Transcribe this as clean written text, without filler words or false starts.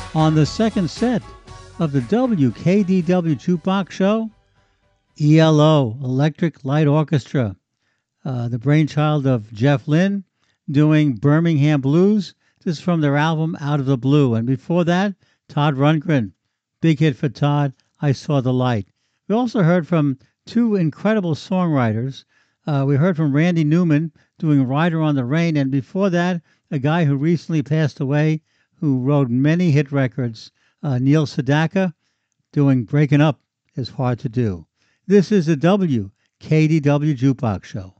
On the second set of the WKDW Jukebox Show, ELO, Electric Light Orchestra, the brainchild of Jeff Lynne, doing Birmingham Blues. This is from their album Out of the Blue. And before that, Todd Rundgren, big hit for Todd, I Saw the Light. We also heard from two incredible songwriters. We heard from Randy Newman doing Rider on the Rain, and before that, a guy who recently passed away who wrote many hit records, Neil Sedaka, doing Breaking Up is Hard to Do. This is the WKDW Jukebox Show.